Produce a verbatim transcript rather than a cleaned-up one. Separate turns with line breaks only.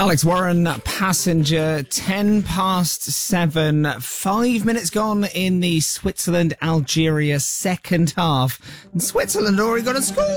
Alex Warren, passenger, ten past seven, five minutes gone in the Switzerland-Algeria second half. And Switzerland already got a score.